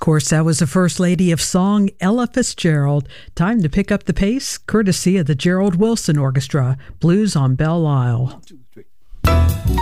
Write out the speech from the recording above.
Of course, that was the First Lady of Song, Ella Fitzgerald. Time to pick up the pace, courtesy of the Gerald Wilson Orchestra, Blues on Belle Isle. 1, 2, 3.